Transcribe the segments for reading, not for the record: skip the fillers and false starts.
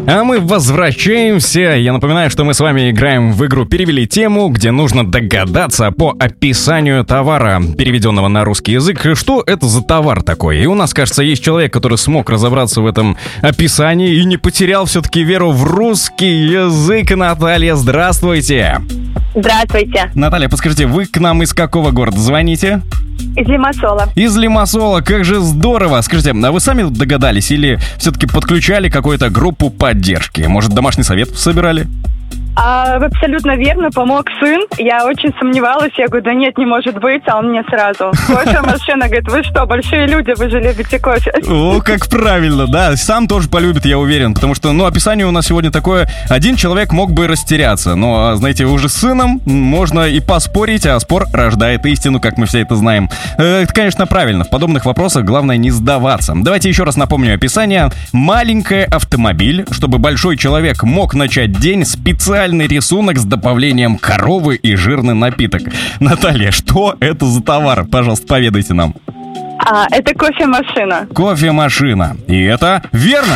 А мы возвращаемся. Я напоминаю, что мы с вами играем в игру «Перевели тему», где нужно догадаться по описанию товара, переведенного на русский язык, что это за товар такой. И у нас, кажется, есть человек, который смог разобраться в этом описании и не потерял все-таки веру в русский язык. Наталья, здравствуйте. Здравствуйте. Наталья, подскажите, вы к нам из какого города звоните? Из Лимассола. Из Лимассола, как же здорово. Скажите, а вы сами догадались или все-таки подключали какую-то группу поддержки? Может, домашний совет собирали? Абсолютно верно, помог сын. Я очень сомневалась, я говорю, да нет, не может быть, а он мне сразу. Кофе-машина, говорит, вы что, большие люди, вы же любите кофе. О, как правильно, да, сам тоже полюбит, я уверен, потому что, описание у нас сегодня такое, один человек мог бы растеряться, но, знаете, уже с сыном можно и поспорить, а спор рождает истину, как мы все это знаем. Это, конечно, правильно, в подобных вопросах главное не сдаваться. Давайте еще раз напомню описание. Маленький автомобиль, чтобы большой человек мог начать день, специальный рисунок с добавлением коровы и жирный напиток. Наталья, что это за товар? Пожалуйста, поведайте нам. Это кофемашина. Кофемашина. И это верно!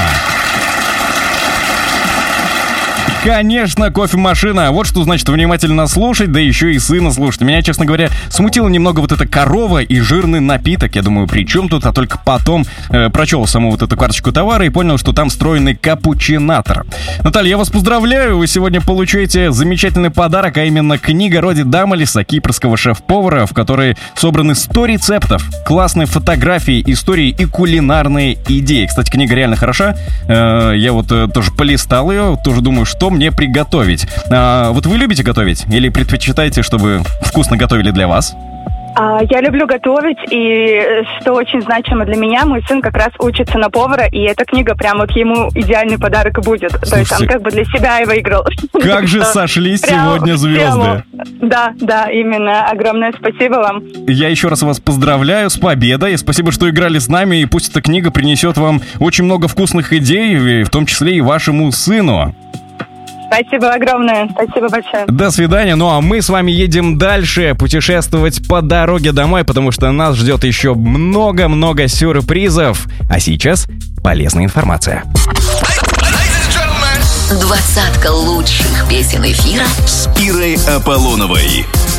Конечно, кофемашина. Вот что значит внимательно слушать, да еще и сына слушать. Меня, честно говоря, смутило немного вот эта корова и жирный напиток. Я думаю, при чем тут? А только потом прочел саму вот эту карточку товара и понял, что там встроенный капучинатор. Наталья, я вас поздравляю. Вы сегодня получаете замечательный подарок, а именно книга Роди Дамалиса, кипрского шеф-повара, в которой собраны 100 рецептов, классные фотографии, истории и кулинарные идеи. Кстати, книга реально хороша. Я вот тоже полистал ее, тоже думаю, что мне приготовить. Вот вы любите готовить? Или предпочитаете, чтобы вкусно готовили для вас? Я люблю готовить, и что очень значимо для меня, мой сын как раз учится на повара, и эта книга прям вот ему идеальный подарок будет. Слушайте, то есть он как бы для себя и выиграл. Как же сошлись сегодня звезды. Да, именно. Огромное спасибо вам. Я еще раз вас поздравляю с победой. Спасибо, что играли с нами, и пусть эта книга принесет вам очень много вкусных идей, в том числе и вашему сыну. Спасибо огромное, спасибо большое. До свидания. Ну а мы с вами едем дальше путешествовать по дороге домой, потому что нас ждет еще много-много сюрпризов. А сейчас полезная информация. 20 лучших песен эфира с Ирой Аполлоновой.